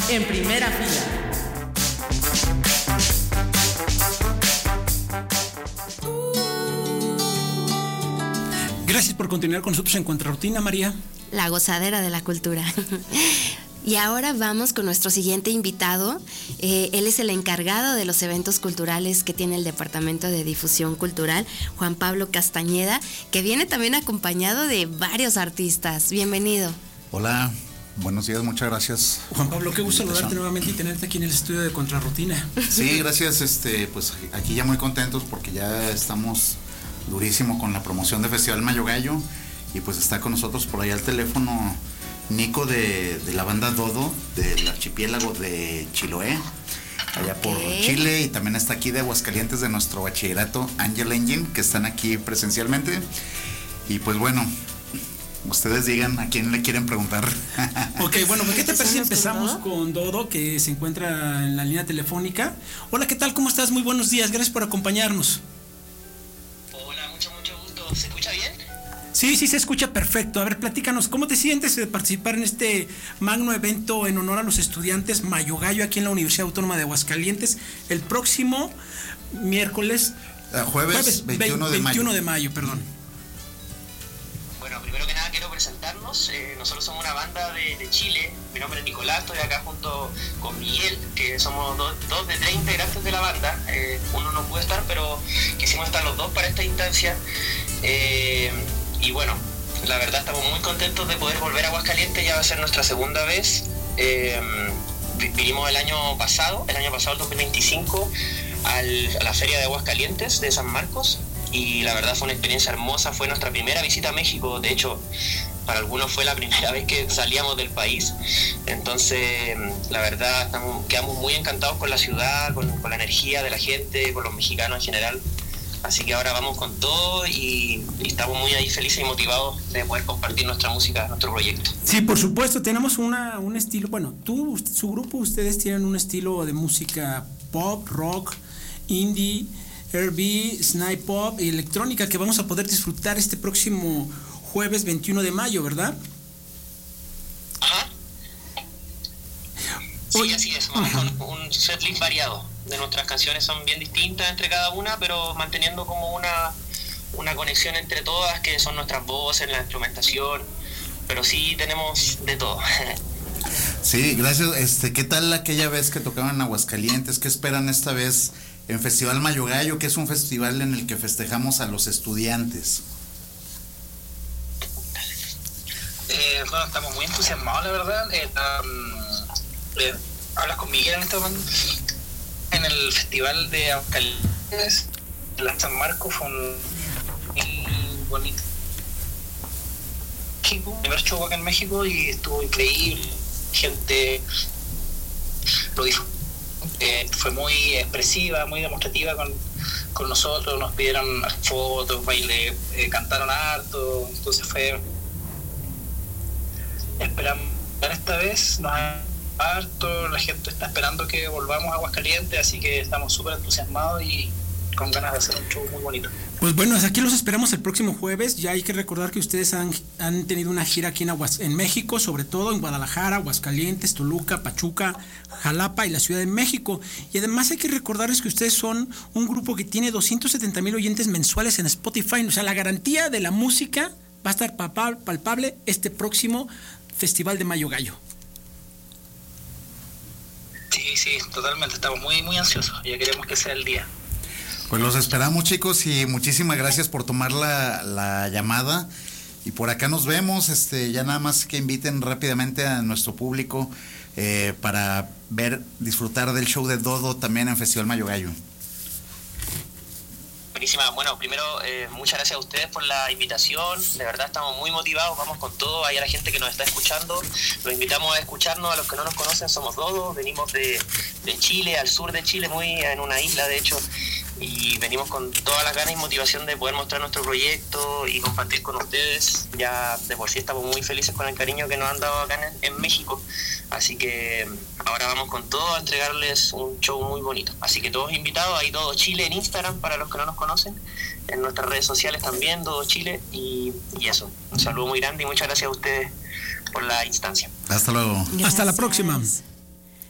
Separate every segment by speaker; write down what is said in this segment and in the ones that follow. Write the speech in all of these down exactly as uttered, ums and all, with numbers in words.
Speaker 1: en primera fila.
Speaker 2: Gracias por continuar con nosotros en Contrarrutina, María.
Speaker 3: La gozadera de la cultura. Y ahora vamos con nuestro siguiente invitado. Eh, él es el encargado de los eventos culturales que tiene el Departamento de Difusión Cultural, Juan Pablo Castañeda, que viene también acompañado de varios artistas. Bienvenido.
Speaker 4: Hola, buenos días, muchas gracias.
Speaker 2: Juan Pablo, qué gusto saludarte nuevamente y tenerte aquí en el estudio de Contrarrutina.
Speaker 4: Sí, gracias, este, pues aquí ya muy contentos porque ya estamos durísimo con la promoción de Festival Mayo Gallo y pues está con nosotros por ahí al teléfono Nico de, de la banda Dodo del archipiélago de Chiloé, allá por okay. Chile, y también está aquí de Aguascalientes de nuestro bachillerato Angel Engine, que están aquí presencialmente. Y pues bueno, ustedes digan a quién le quieren preguntar.
Speaker 2: Ok, bueno, ¿qué te parece si empezamos con Dodo, que se encuentra en la línea telefónica? Hola, ¿qué tal? ¿Cómo estás? Muy buenos días, gracias por acompañarnos.
Speaker 5: Hola, mucho, mucho gusto. ¿Se escucha bien?
Speaker 2: Sí, sí, se escucha perfecto. A ver, platícanos, ¿cómo te sientes de participar en este magno evento en honor a los estudiantes Mayo Gallo aquí en la Universidad Autónoma de Aguascalientes el próximo miércoles,
Speaker 4: uh, jueves, jueves veintiuno de mayo.
Speaker 2: veintiuno de mayo, perdón.
Speaker 5: Bueno, primero que nada quiero presentarnos. Eh, nosotros somos una banda de, de Chile. Mi nombre es Nicolás, estoy acá junto con Miguel, que somos dos, dos de tres integrantes de la banda. Eh, uno no pudo estar, pero quisimos estar los dos para esta instancia. Eh, Y bueno, la verdad estamos muy contentos de poder volver a Aguascalientes, ya va a ser nuestra segunda vez. Eh, vinimos el año pasado, el año pasado, el dos mil veinticinco, al, a la Feria de Aguascalientes de San Marcos, y la verdad fue una experiencia hermosa, fue nuestra primera visita a México, de hecho, para algunos fue la primera vez que salíamos del país, entonces la verdad estamos, quedamos muy encantados con la ciudad, con, con la energía de la gente, con los mexicanos en general. Así que ahora vamos con todo y, y estamos muy ahí felices y motivados de poder compartir nuestra música, nuestro proyecto.
Speaker 2: Sí, por supuesto, tenemos una, un estilo, bueno, tú, su grupo, ustedes tienen un estilo de música pop, rock, indie, R and B, snipe pop y electrónica que vamos a poder disfrutar este próximo jueves veintiuno de mayo, ¿verdad?
Speaker 5: Ajá. Sí, Oye, así es, vamos ajá. con un setlist variado. De nuestras canciones son bien distintas entre cada una, pero manteniendo como una, una conexión entre todas, que son nuestras voces, la instrumentación, pero sí tenemos de todo.
Speaker 4: Sí, gracias. Este, ¿qué tal aquella vez que tocaban en Aguascalientes? ¿Qué esperan esta vez en Festival Mayo Gallo, que es un festival en el que festejamos a los estudiantes?
Speaker 6: Eh, bueno, estamos muy entusiasmados, la verdad. Eh, um, eh, hablas con Miguel en este momento. En el festival de Aguascalientes, en San Marcos, fue un muy bonito. El primer show acá en México y estuvo increíble. Gente lo dijo. Eh, fue muy expresiva, muy demostrativa con, con nosotros. Nos pidieron fotos, baile, eh, cantaron harto. Entonces fue. Esperamos esta vez. Nos harto, la gente está esperando que volvamos a Aguascalientes, así que estamos súper entusiasmados y con ganas de hacer un show muy bonito.
Speaker 2: Pues bueno, aquí los esperamos el próximo jueves. Ya hay que recordar que ustedes han, han tenido una gira aquí en, Aguas, en México, sobre todo en Guadalajara, Aguascalientes, Toluca, Pachuca, Jalapa y la Ciudad de México. Y además hay que recordarles que ustedes son un grupo que tiene doscientos setenta mil oyentes mensuales en Spotify. O sea, la garantía de la música va a estar palpable este próximo Festival de Mayo Gallo.
Speaker 6: Sí, sí, totalmente, estamos muy, muy ansiosos, ya queremos que sea el día.
Speaker 4: Pues los esperamos, chicos, y muchísimas gracias por tomar la, la llamada, y por acá nos vemos. Este, ya nada más que inviten rápidamente a nuestro público eh, para ver, disfrutar del show de Dodo también en Festival Mayo Gallo.
Speaker 5: Buenísima. Bueno, primero, eh, muchas gracias a ustedes por la invitación. De verdad estamos muy motivados, vamos con todo. Ahí a la gente que nos está escuchando, los invitamos a escucharnos. A los que no nos conocen, somos Dodo, venimos de, de Chile, al sur de Chile, muy en una isla de hecho, y venimos con todas las ganas y motivación de poder mostrar nuestro proyecto y compartir con ustedes. Ya de por sí estamos muy felices con el cariño que nos han dado acá en, en México, así que ahora vamos con todo a entregarles un show muy bonito. Así que todos invitados, hay Dodo Chile en Instagram para los que no nos conocen, en nuestras redes sociales también, Dodo Chile, y, y eso, un saludo muy grande y muchas gracias a ustedes por la instancia.
Speaker 4: Hasta luego.
Speaker 2: Gracias. Hasta la próxima.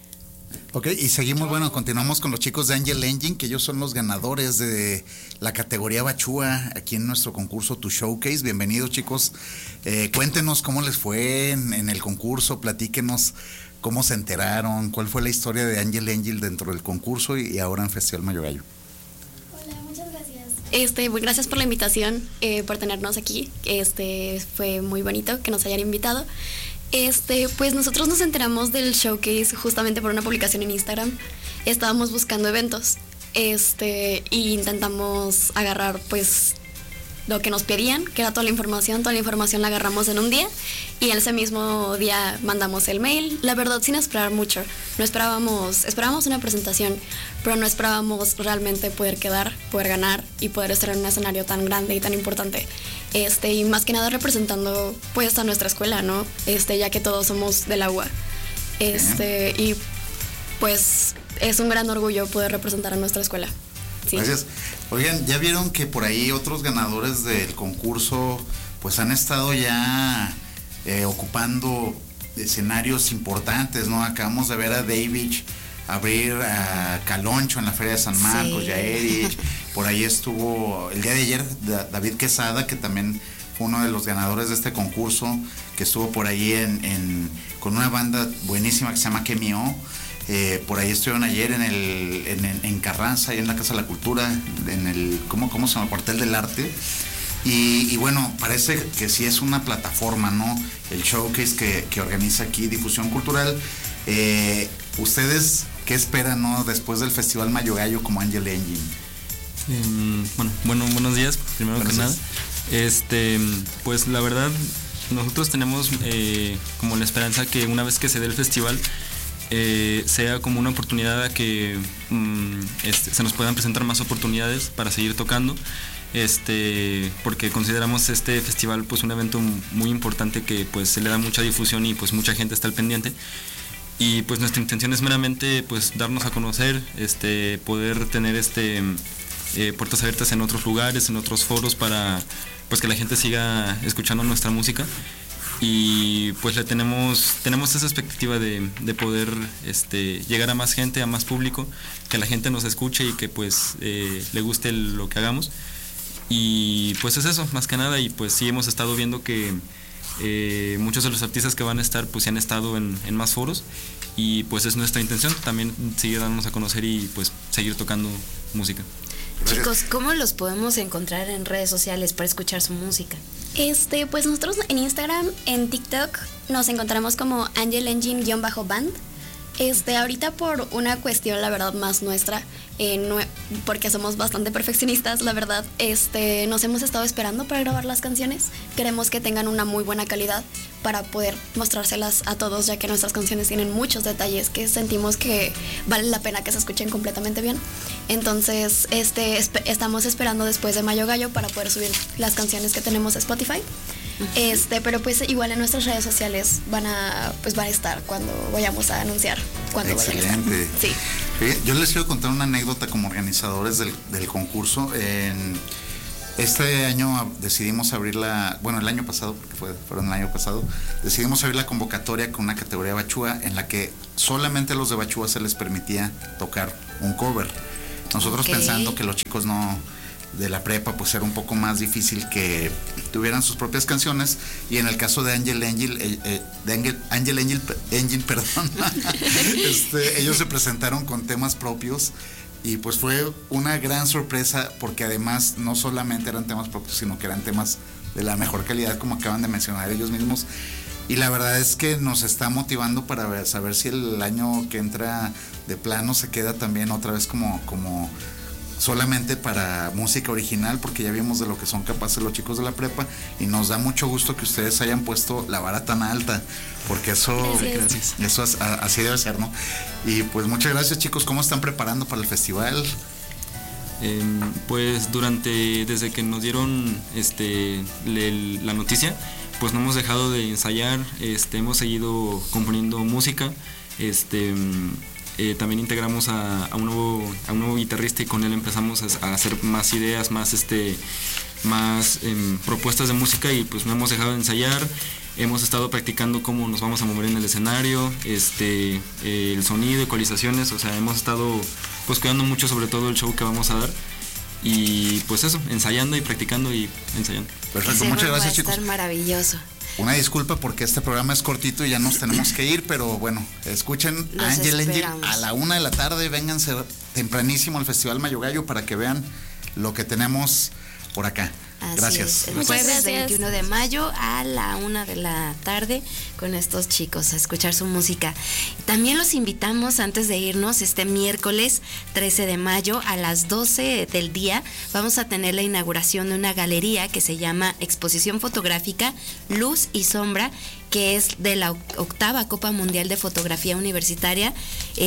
Speaker 4: Ok, y seguimos, bueno, continuamos con los chicos de Angel Engine, que ellos son los ganadores de la categoría Bachúa aquí en nuestro concurso Tu Showcase. Bienvenidos, chicos. Eh, cuéntenos cómo les fue en, en el concurso, platíquenos cómo se enteraron, cuál fue la historia de Angel Engine dentro del concurso y, y ahora en Festival Mayo Gallo.
Speaker 1: Hola, muchas gracias. Este, pues, gracias por la invitación, eh, por tenernos aquí. Este, fue muy bonito que nos hayan invitado. Este, pues nosotros nos enteramos del showcase justamente por una publicación en Instagram. Estábamos buscando eventos, este, y intentamos agarrar pues lo que nos pedían, que era toda la información. Toda la información la agarramos en un día y ese mismo día mandamos el mail. La verdad, sin esperar mucho. No esperábamos, esperábamos una presentación, pero no esperábamos realmente poder quedar, poder ganar y poder estar en un escenario tan grande y tan importante. Este, y más que nada representando pues a nuestra escuela, ¿no? Este, ya que todos somos del agua. Este, y pues es un gran orgullo poder representar a nuestra escuela. Sí.
Speaker 4: Gracias. Oigan, ya vieron que por ahí otros ganadores del concurso pues han estado ya eh, ocupando escenarios importantes, ¿no? Acabamos de ver a David abrir a Caloncho en la Feria de San Marcos, sí. Yaerich, por ahí estuvo el día de ayer David Quesada, que también fue uno de los ganadores de este concurso, que estuvo por ahí en, en con una banda buenísima que se llama Kemio. Eh, por ahí estuvieron ayer en el en, en, en Carranza, ahí en la Casa de la Cultura, en el ¿cómo, cómo se llama? Cuartel del Arte. Y, y bueno, parece que sí es una plataforma, ¿no? El showcase que, que organiza aquí Difusión Cultural. Eh, ¿Ustedes qué esperan, no, después del Festival Mayo Gallo como Angel Engine?
Speaker 7: Eh, bueno, bueno, buenos días, primero Gracias. que nada. Este, pues la verdad, nosotros tenemos eh, como la esperanza que una vez que se dé el festival, Eh, sea como una oportunidad a que um, este, se nos puedan presentar más oportunidades para seguir tocando, este, porque consideramos este festival pues un evento muy importante que pues se le da mucha difusión y pues mucha gente está al pendiente, y pues nuestra intención es meramente pues darnos a conocer, este, poder tener este eh, puertas abiertas en otros lugares, en otros foros, para pues que la gente siga escuchando nuestra música. Y pues le tenemos tenemos esa expectativa de, de poder este, llegar a más gente, a más público, que la gente nos escuche y que pues eh, le guste lo que hagamos. Y pues es eso, más que nada. Y pues sí hemos estado viendo que eh, muchos de los artistas que van a estar pues sí han estado en, en más foros, y pues es nuestra intención también seguir dándonos a conocer y pues seguir tocando música.
Speaker 3: Gracias. Chicos, ¿cómo los podemos encontrar en redes sociales para escuchar su música?
Speaker 1: Este, pues nosotros en Instagram, en TikTok, nos encontramos como Angel Engine-band. Este, ahorita por una cuestión, la verdad, más nuestra, eh, no, porque somos bastante perfeccionistas, la verdad, este, nos hemos estado esperando para grabar las canciones. Queremos que tengan una muy buena calidad para poder mostrárselas a todos, ya que nuestras canciones tienen muchos detalles que sentimos que vale la pena que se escuchen completamente bien. Entonces, este, esp- estamos esperando después de Mayo Gallo para poder subir las canciones que tenemos a Spotify. Este, pero pues igual en nuestras redes sociales van a pues van a estar cuando vayamos a anunciar cuando vayan a estar.
Speaker 4: Excelente.
Speaker 1: Sí.
Speaker 4: Yo les quiero contar una anécdota como organizadores del, del concurso. En este año decidimos abrir la, bueno, el año pasado, porque fue, fueron el año pasado, decidimos abrir la convocatoria con una categoría Bachúa en la que solamente a los de Bachúa se les permitía tocar un cover. Nosotros okay. pensando que los chicos no de la prepa pues era un poco más difícil que tuvieran sus propias canciones, y en el caso de Angel Engine eh, eh, de Angel, Angel Engine, Engine perdón este, ellos se presentaron con temas propios, y pues fue una gran sorpresa, porque además no solamente eran temas propios, sino que eran temas de la mejor calidad, como acaban de mencionar ellos mismos. Y la verdad es que nos está motivando para ver, saber si el año que entra de plano se queda también otra vez como, como solamente para música original, porque ya vimos de lo que son capaces los chicos de la prepa, y nos da mucho gusto que ustedes hayan puesto la vara tan alta, porque eso,
Speaker 1: gracias.
Speaker 4: eso es, así debe ser, ¿no? Y pues muchas gracias, chicos. ¿Cómo están preparando para el festival?
Speaker 7: Eh, pues durante, desde que nos dieron este le, la noticia, pues no hemos dejado de ensayar, este, hemos seguido componiendo música, este Eh, también integramos a, a, un nuevo, a un nuevo guitarrista, y con él empezamos a, a hacer más ideas, más este más eh, propuestas de música y pues no hemos dejado de ensayar. Hemos estado practicando cómo nos vamos a mover en el escenario, este, eh, el sonido, ecualizaciones, o sea, hemos estado pues cuidando mucho sobre todo el show que vamos a dar. Y pues eso, ensayando y practicando y ensayando.
Speaker 4: Perfecto, muchas gracias, chicos.
Speaker 3: Va a estar maravilloso.
Speaker 4: Una disculpa porque este programa es cortito y ya nos tenemos que ir, pero bueno, escuchen
Speaker 3: Los
Speaker 4: Ángel Angel
Speaker 3: esperamos.
Speaker 4: a la una de la tarde, vénganse tempranísimo al Festival Mayogallo para que vean lo que tenemos por acá.
Speaker 3: Así
Speaker 4: Gracias.
Speaker 3: es. El
Speaker 1: Muchas
Speaker 3: jueves
Speaker 1: gracias.
Speaker 3: veintiuno de mayo a la una de la tarde con estos chicos a escuchar su música. También los invitamos antes de irnos este miércoles trece de mayo a las doce del día. Vamos a tener la inauguración de una galería que se llama Exposición Fotográfica Luz y Sombra, que es de la octava Copa Mundial de Fotografía Universitaria.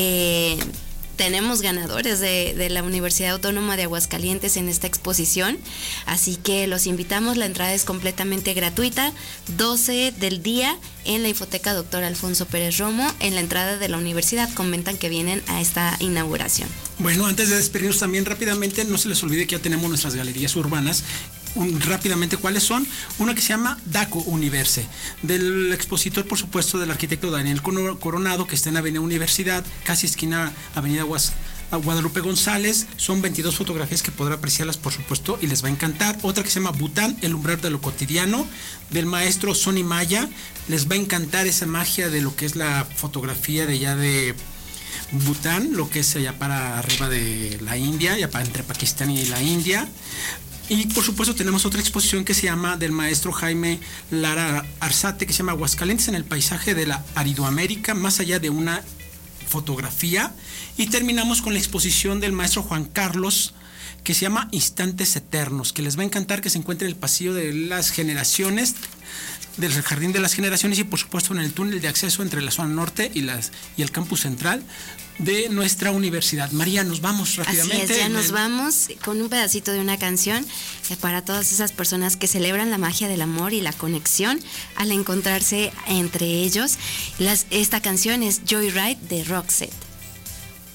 Speaker 3: Eh, Tenemos ganadores de, de la Universidad Autónoma de Aguascalientes en esta exposición, así que los invitamos, la entrada es completamente gratuita, doce del día en la Infoteca Doctor Alfonso Pérez Romo, en la entrada de la universidad. Comentan que vienen a esta inauguración.
Speaker 2: Bueno, antes de despedirnos también rápidamente, no se les olvide que ya tenemos nuestras galerías urbanas. Un, rápidamente, ¿cuáles son? Una que se llama Daco Universe, del expositor, por supuesto, del arquitecto Daniel Coronado, que está en Avenida Universidad, casi esquina Avenida Guas, Guadalupe González. Son veintidós fotografías que podrá apreciarlas, por supuesto, y les va a encantar. Otra que se llama Bután, el umbral de lo cotidiano, del maestro Sonny Maya. Les va a encantar esa magia de lo que es la fotografía de allá de Bután, lo que es allá para arriba de la India, ya para entre Pakistán y la India. Y por supuesto tenemos otra exposición que se llama del maestro Jaime Lara Arzate, que se llama Aguascalientes en el paisaje de la Aridoamérica, más allá de una fotografía. Y terminamos con la exposición del maestro Juan Carlos, que se llama Instantes Eternos, que les va a encantar, que se encuentre en el pasillo de las generaciones, del Jardín de las Generaciones, y por supuesto en el túnel de acceso entre la zona norte y, las, y el campus central de nuestra universidad. María, nos vamos rápidamente.
Speaker 3: Así es, ya nos
Speaker 2: el...
Speaker 3: vamos con un pedacito de una canción para todas esas personas que celebran la magia del amor y la conexión al encontrarse entre ellos. Las, esta canción es Joyride de Roxette.